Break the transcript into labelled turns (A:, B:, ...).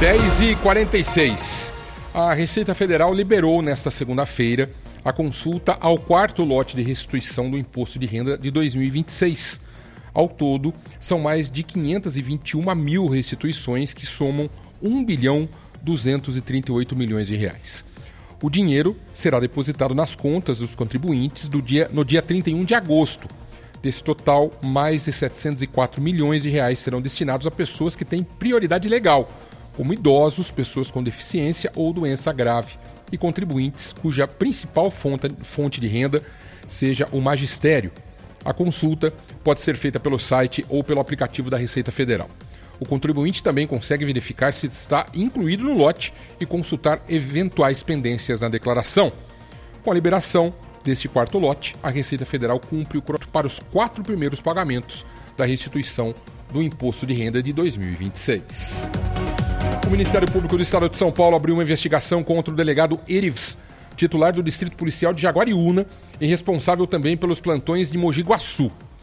A: 10h46. A Receita Federal liberou nesta segunda-feira a consulta ao quarto lote de restituição do Imposto de Renda de 2026. Ao todo, são mais de 521 mil restituições que somam 1.238 bilhões de reais. O dinheiro será depositado nas contas dos contribuintes no dia 31 de agosto. Desse total, mais de 704 milhões de reais serão destinados a pessoas que têm prioridade legal, como idosos, pessoas com deficiência ou doença grave, e contribuintes cuja principal fonte de renda seja o magistério. A consulta pode ser feita pelo site ou pelo aplicativo da Receita Federal. O contribuinte também consegue verificar se está incluído no lote e consultar eventuais pendências na declaração. Com a liberação deste quarto lote, a Receita Federal cumpre o crono para os 4 primeiros pagamentos da restituição do Imposto de Renda de 2026. O Ministério Público do Estado de São Paulo abriu uma investigação contra o delegado Erives, titular do Distrito Policial de Jaguariúna e responsável também pelos plantões de Mogi Guaçu.